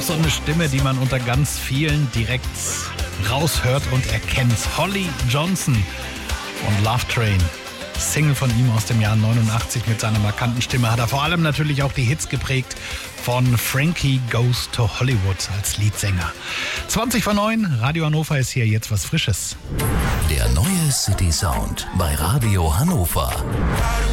so eine Stimme, die man unter ganz vielen direkt raushört und erkennt. Holly Johnson und Love Train. Single von ihm aus dem Jahr 89 mit seiner markanten Stimme hat er vor allem natürlich auch die Hits geprägt von Frankie Goes to Hollywood als Leadsänger. 20:09, Radio Hannover ist hier jetzt was Frisches. Der neue City Sound bei Radio Hannover.